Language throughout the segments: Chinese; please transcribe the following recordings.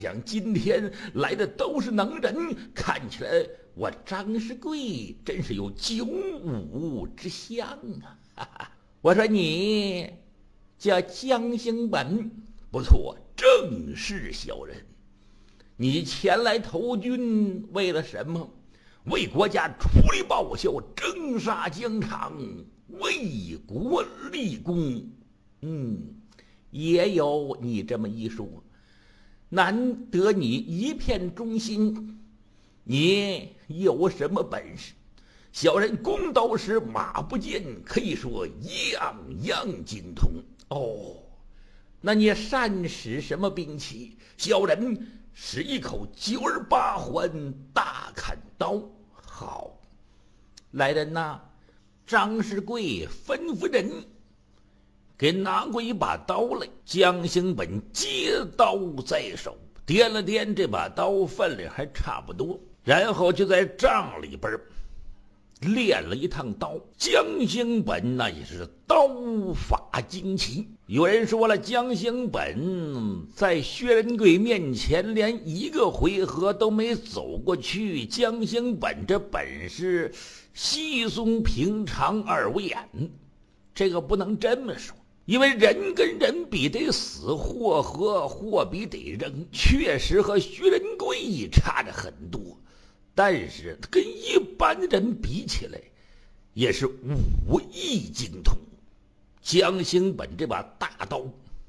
想今天来的都是能人，看起来我张世贵真是有九五之相啊！哈哈，我说你叫江兴本，不错，正是小人。你前来投军为了什么？为国家出力报效，征杀疆场，为国立功。也有你这么一说。难得你一片忠心，你有什么本事？小人弓刀石马不见，可以说样样精通。哦，那你善使什么兵器？小人使一口98环大砍刀。好，来人呐！张世贵吩咐人给拿过一把刀来。江兴本接刀在手，掂了掂这把刀，分量还差不多，然后就在帐里边练了一趟刀。江兴本那也是刀法精奇。有人说了，江兴本在薛仁贵面前连一个回合都没走过去。江兴本这本事稀松平常二为眼，这个不能这么说，因为人跟人比得死，货和货比得扔，确实和薛仁贵差着很多，但是跟一般人比起来也是武艺精通。江兴本这把大刀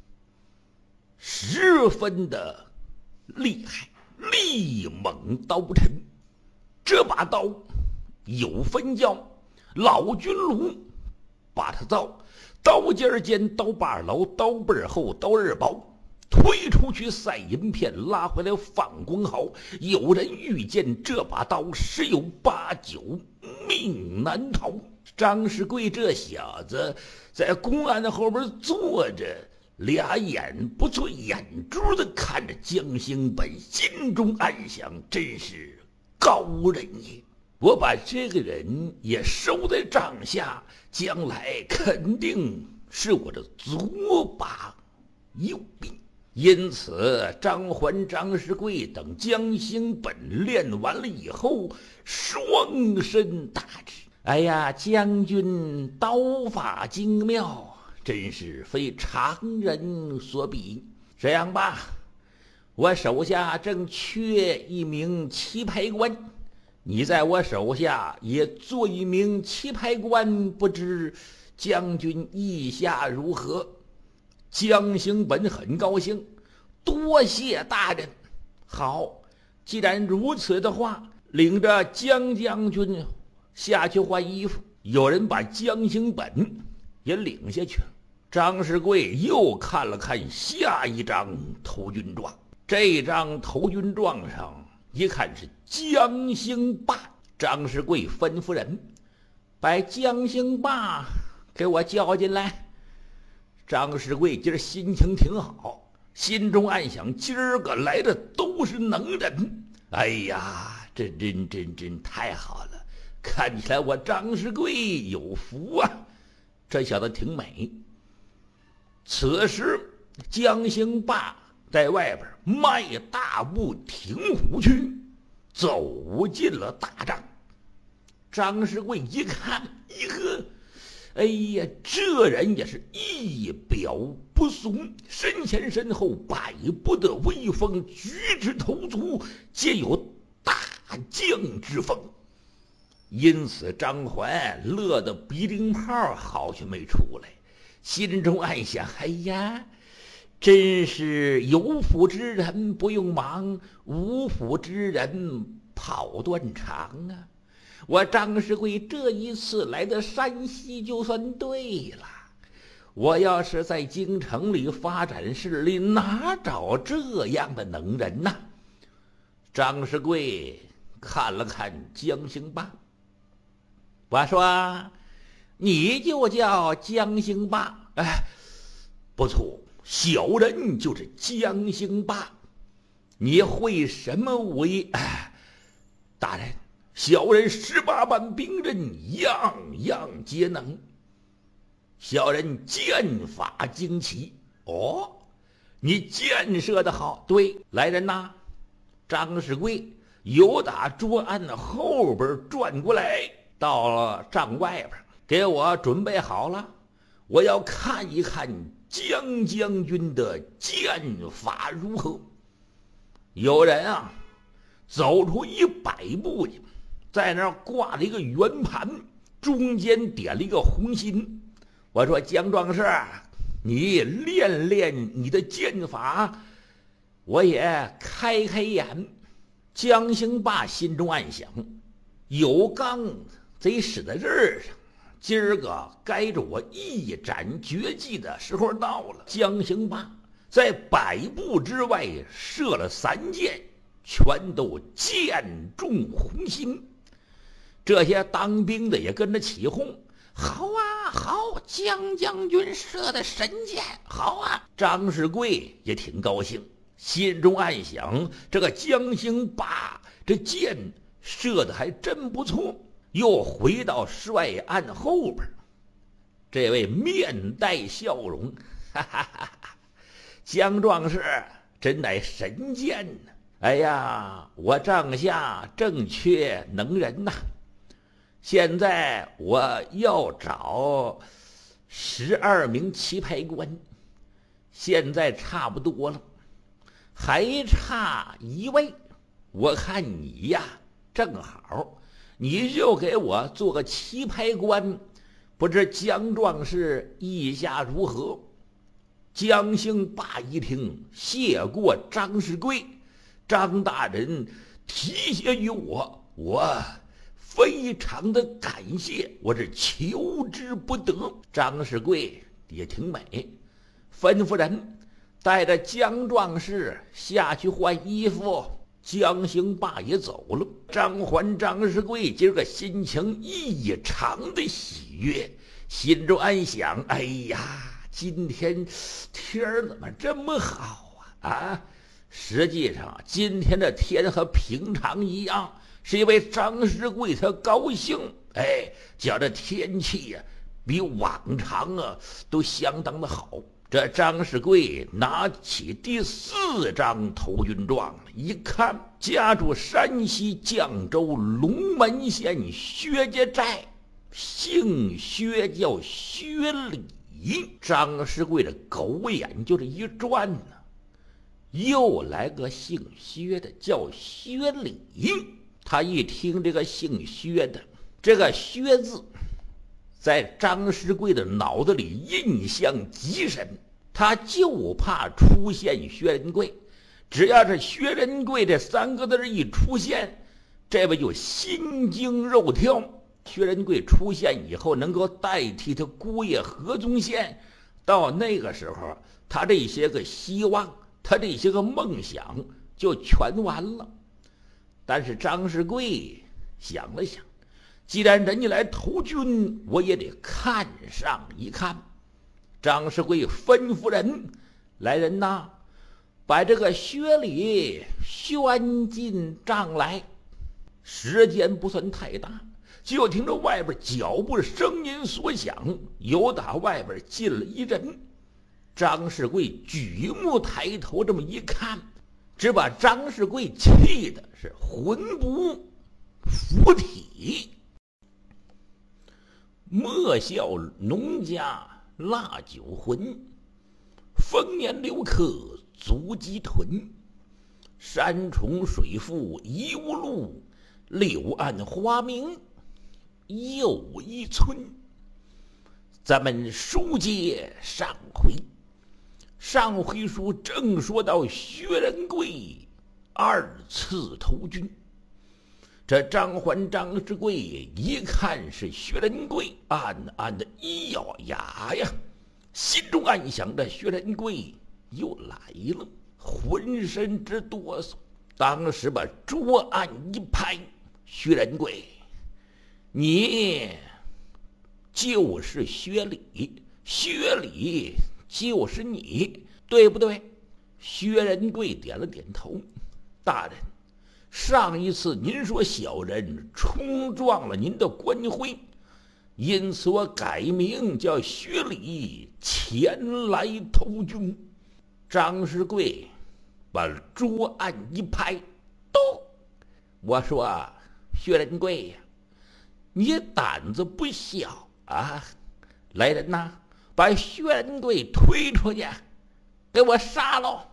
十分的厉害，力猛刀沉。这把刀有分教，老君炉把它造，刀尖尖，刀把牢，刀背厚，刀刃薄，推出去赛银片，拉回来放光毫。有人遇见这把刀，十有八九命难逃。张世贵这小子在公案的后边坐着，俩眼不错眼珠的看着江兴本，心中暗想：真是高人也。我把这个人也收在帐下，将来肯定是我的左把右臂。因此张环、张世贵等江兴本练完了以后，双身大志：哎呀，将军刀法精妙，真是非常人所比。这样吧，我手下正缺一名棋牌官，你在我手下也做一名棋牌官，不知将军意下如何？江兴本很高兴，多谢大人。好，既然如此的话，领着江将军下去换衣服。有人把江兴本也领下去了。张世贵又看了看下一张投军状，这张投军状上一看是江兴霸。张世贵吩咐人把江兴霸给我叫进来。张世贵今儿心情挺好，心中暗想：今儿个来的都是能人，哎呀，这真太好了！看起来我张世贵有福啊！这小子挺美。此时江兴霸在外边迈大步挺虎去，走进了大帐。张世贵一看，哎呀，这人也是一表不俗，身前身后百步的威风，举止投足皆有大将之风。因此张环乐得鼻涕泡好像没出来，心中暗想：哎呀，真是有福之人不用忙，无福之人跑断肠啊！我张世贵这一次来的山西就算对了，我要是在京城里发展势力，哪找这样的能人呢？张世贵看了看江兴霸，我说：你就叫江兴霸？哎，不错，小人就是江兴霸。你会什么武艺？哎，大人，小人18般兵刃，样样皆能。小人剑法精奇。哦， 你箭射得好。对，来人呐！张世贵由打桌案的后边转过来，到了帐外边，给我准备好了，我要看一看江将军的剑法如何。有人啊，走出100步去，在那儿挂了一个圆盘，中间点了一个红心。我说江壮士，你练练你的剑法，我也开开眼。江兴霸心中暗想，有刚得使在这儿上，今儿个该着我一展绝技的时候到了。江兴霸在100步之外射了3箭，全都箭中红心。这些当兵的也跟着起哄，好啊好，江将军射的神箭，好啊！张世贵也挺高兴，心中暗想，这个江兴霸这箭射的还真不错。又回到帅案后边，这位面带笑容，哈哈哈哈，江壮士真乃神箭呢！哎呀，我帐下正缺能人呐，现在我要找12名棋牌官，现在差不多了，还差1位。我看你呀，正好，你就给我做个棋牌官，不知江壮士意下如何？江兴霸一听，谢过张世贵，张大人提携于我，我非常的感谢，我是求之不得。张世贵也挺美，吩咐人带着江壮士下去换衣服。江兴霸也走了，张环、张世贵今儿个心情异常的喜悦，心中暗想：哎呀，今天天儿怎么这么好啊？实际上今天的天和平常一样，是因为张世贵他高兴，叫这天气呀，比往常啊都相当的好。这张世贵拿起第4张投军状，一看，家住山西绛州龙门县薛家寨，姓薛，叫薛礼。张世贵的狗眼就是一转呢，又来个姓薛的，叫薛礼。他一听这个姓薛的，这个薛字在张世贵的脑子里印象极深，他就怕出现薛仁贵。只要是薛仁贵这3个字一出现，这位就心惊肉跳。薛仁贵出现以后，能够代替他姑爷何宗宪，到那个时候，他这些个希望，他这些个梦想就全完了。但是张世贵想了想，既然人家来投军，我也得看上一看。张世贵吩咐人，来人呐，把这个薛礼宣进帐来。时间不算太大，就听着外边脚步声音所响，由打外边进了一人。张世贵举目抬头，这么一看，只把张世贵气的是魂不附体。莫笑农家腊酒浑，丰年留客足鸡豚。山重水复疑无路，柳暗花明又一村。咱们书接上回，上回书正说到薛仁贵2次投军，这张环、张世贵一看是薛仁贵，暗暗的一咬牙呀，心中暗想：这薛仁贵又来了，浑身直哆嗦。当时把桌案一拍：薛仁贵，你就是薛礼，薛礼就是你，对不对？薛仁贵点了点头：大人，上一次您说小人冲撞了您的官徽，因此我改名叫薛礼，前来投军。 张世贵把桌案一拍，咚！我说薛仁贵呀，你胆子不小啊！来人呐，把薛仁贵推出去，给我杀喽！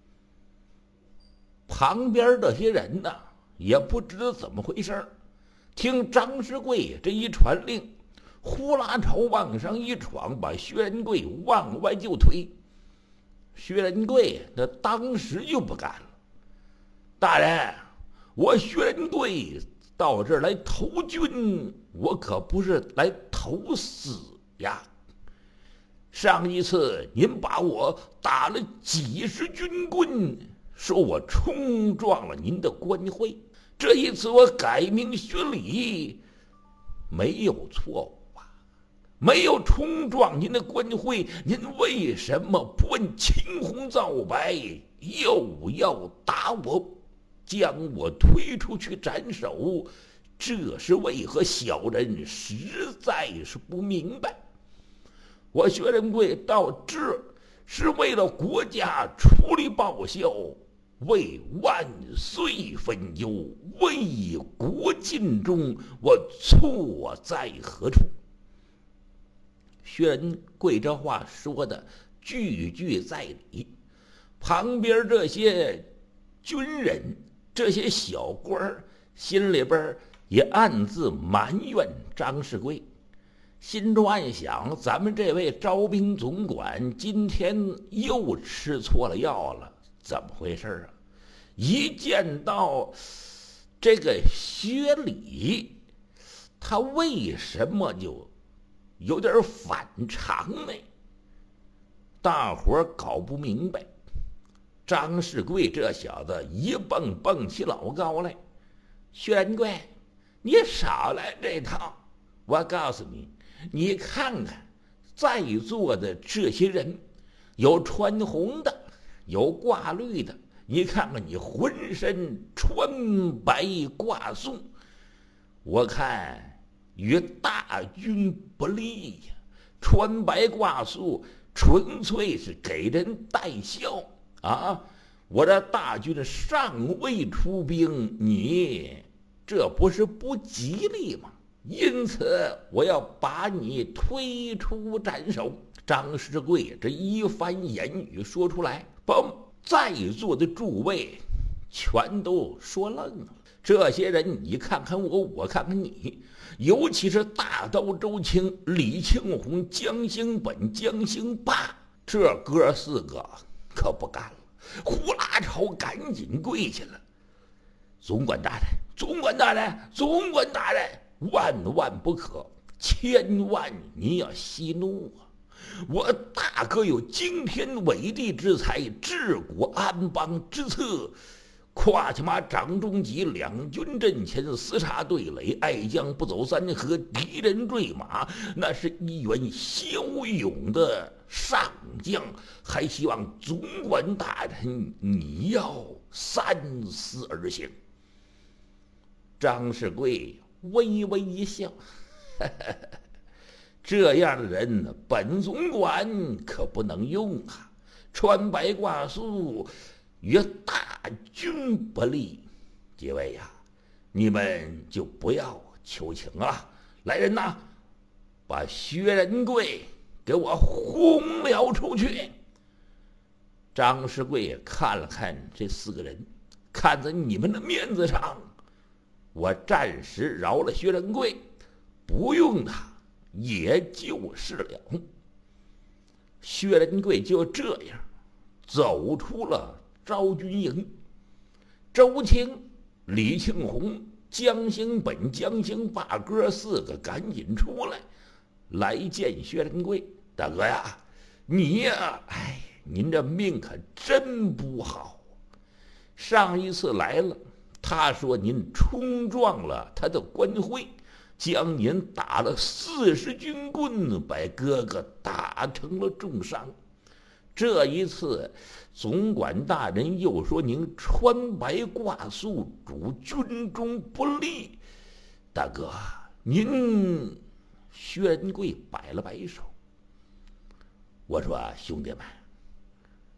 旁边这些人呢，也不知道怎么回事，听张世贵这一传令，呼啦朝往上一闯，把薛仁贵往外就推。薛仁贵那当时就不干了，大人，我薛仁贵到这儿来投军，我可不是来投死呀！上一次您把我打了几十军棍，说我冲撞了您的官会，这一次我改名薛礼，没有错误啊，没有冲撞您的官会，您为什么不问青红皂白，又要打我，将我推出去斩首？这是为何？小人实在是不明白。我薛仁贵到这是为了国家出力报效，为万岁分忧，为国尽忠，我错在何处？薛仁贵这话说的句句在理，旁边这些军人、这些小官心里边也暗自埋怨张世贵，心中暗想：咱们这位招兵总管今天又吃错了药了，怎么回事啊？一见到这个薛礼，他为什么就有点反常呢？大伙搞不明白。张世贵这小子一蹦起老高来，薛仁贵，你少来这套！我告诉你，你看看在座的这些人，有穿红的，有挂绿的，你看看你浑身穿白挂素，我看与大军不利呀！穿白挂素纯粹是给人带笑啊！我这大军尚未出兵，你这不是不吉利吗？因此我要把你推出斩首。张世贵这一番言语说出来，把在座的诸位全都说愣了。这些人你看看我，我看看你，尤其是大刀周青、李庆红、江兴本、江兴霸，这哥四个可不干了，呼啦朝赶紧跪下了。总管大人，总管大人，总管大人，万万不可，千万你要息怒啊！我大哥有惊天伟地之才，治国安邦之策，跨骑马掌中戟，两军阵前厮杀对垒，爱将不走三河，敌人坠马，那是一员骁勇的上将，还希望总管大人你要三思而行。张世贵微微一笑，呵呵，这样的人本总管可不能用啊！穿白挂素与大军不利，几位呀，你们就不要求情了。来人呐，把薛仁贵给我轰了出去！张世贵看了看这四个人，看在你们的面子上，我暂时饶了薛仁贵，不用他也就是了。薛仁贵就这样走出了昭军营。周青、李庆红、江兴本、江兴霸哥四个赶紧出来，来见薛仁贵。大哥呀，你呀，哎，您这命可真不好。上一次来了，他说您冲撞了他的官会，将您打了40军棍，把哥哥打成了重伤。这一次总管大人又说您穿白挂素，主军中不利。大哥，您……薛仁贵摆了摆手，我说兄弟们，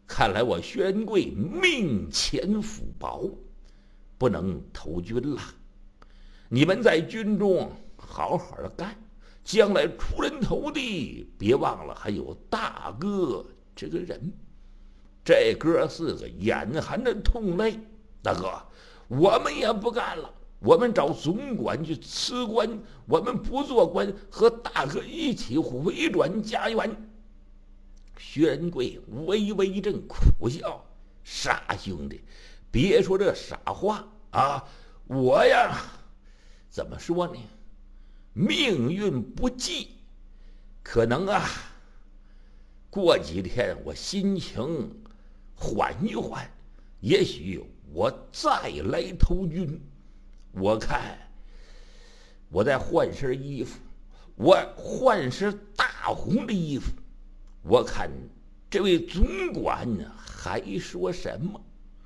看来我薛仁贵命前福薄，不能投军了。你们在军中好好的干，将来出人头地，别忘了还有大哥这个人。这哥四个眼含着痛泪，大哥，我们也不干了，我们找总管去辞官，我们不做官，和大哥一起回转家园。薛仁贵微微一阵苦笑：“傻兄弟，别说这傻话啊！我呀，怎么说呢？命运不济，可能啊，过几天我心情缓一缓，也许我再来投军。我看我再换身衣服，我换身大红的衣服。我看这位总管还说什么？”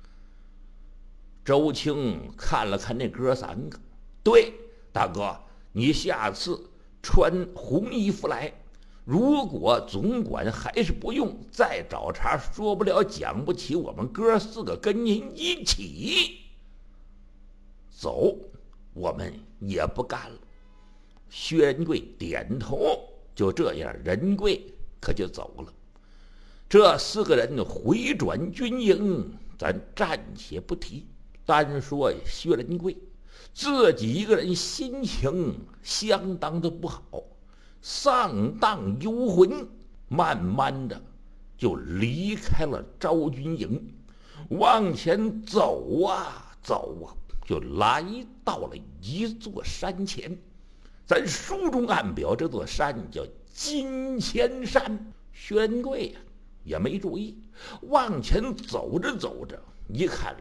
周青看了看那哥三个，对，大哥，你下次穿红衣服来。如果总管还是不用，再找茬，说不了讲不起，我们哥四个跟您一起走，我们也不干了。薛仁贵点头，就这样，仁贵可就走了。这四个人回转军营，咱暂且不提，单说薛仁贵自己一个人心情相当的不好，丧荡幽魂，慢慢的就离开了昭军营，往前走啊走啊，就来到了一座山前。咱书中暗表这座山叫金钱山。薛仁贵呀也没注意，往前走着走着，一看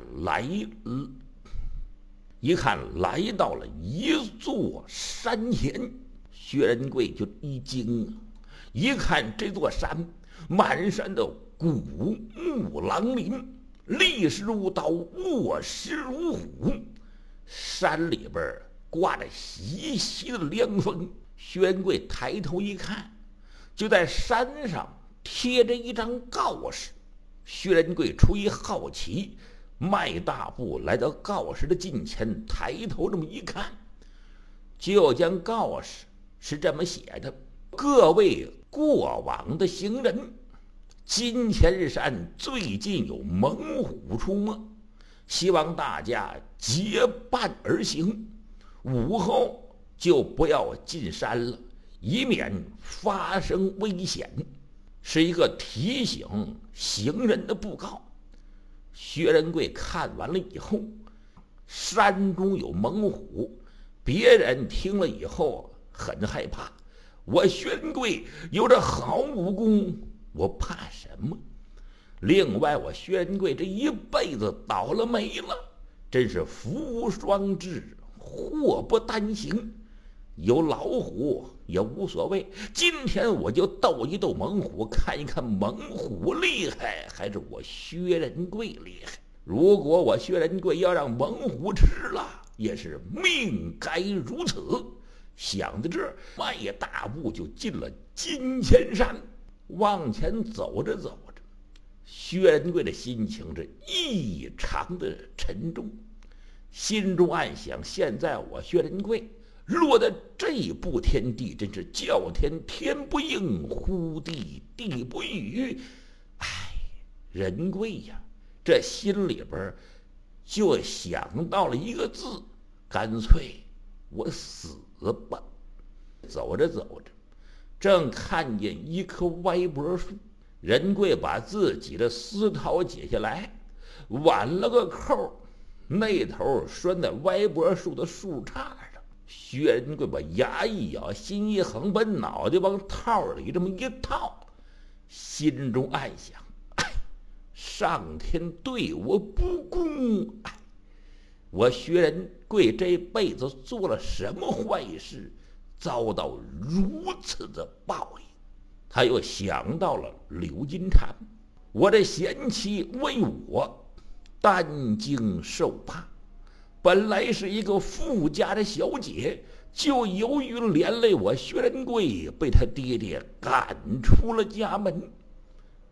来到了一座山前。薛仁贵就一惊啊！一看这座山，满山的古木狼林，立石如刀，卧石如虎，山里边刮着习习的凉风。薛仁贵抬头一看，就在山上贴着一张告示。薛仁贵出于好奇，迈大步来到告示的近前，抬头这么一看，就将告示是这么写的：各位过往的行人，金钱山最近有猛虎出没，希望大家结伴而行，午后就不要进山了，以免发生危险。是一个提醒行人的布告。薛仁贵看完了以后，山中有猛虎，别人听了以后很害怕。我薛仁贵有着好武功，我怕什么？另外，我薛仁贵这一辈子倒了霉了，真是福无双至，祸不单行。有老虎也无所谓，今天我就斗一斗猛虎，看一看猛虎厉害还是我薛仁贵厉害。如果我薛仁贵要让猛虎吃了，也是命该如此。想到这儿，迈大步就进了金钱山。往前走着走着，薛仁贵的心情是异常的沉重，心中暗想：现在我薛仁贵落在这步田地，真是叫天天不应，呼地地不语。哎，仁贵呀，这心里边就想到了一个字：干脆我死吧。走着走着，正看见一棵歪脖树，仁贵把自己的丝绦解下来，挽了个扣，那头拴在歪脖树的树杈上。薛仁贵把牙一咬，心一横，把脑袋往套里这么一套，心中暗想：哎，上天对我不公！哎，我薛仁贵这辈子做了什么坏事，遭到如此的报应？他又想到了柳金蝉，我的贤妻为我担惊受怕，本来是一个富家的小姐，就由于连累我薛仁贵，被他爹爹赶出了家门。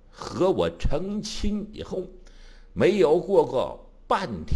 和我成亲以后，没有过个半天。